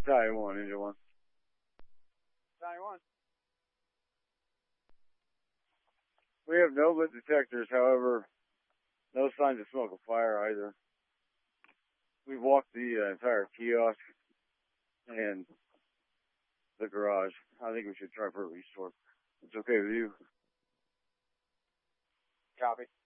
Battalion 1, Engine 1. Battalion 1. We have no lit detectors, however, no signs of smoke or fire either. We've walked the entire kiosk and the garage. I think we should try for a restore. It's okay with you? Copy.